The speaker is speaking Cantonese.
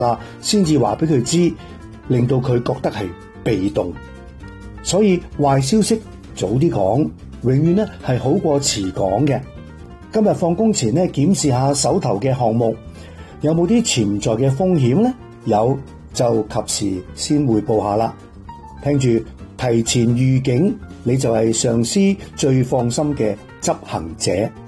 啦，先至話俾佢知，令到佢覺得係被動。所以壞消息早啲講，永遠咧係好過遲講嘅。今日放工前咧檢視下手頭嘅項目，有冇啲潛在嘅風險呢？有就及時先匯報下啦。聽住，提前預警，你就係上司最放心嘅執行者。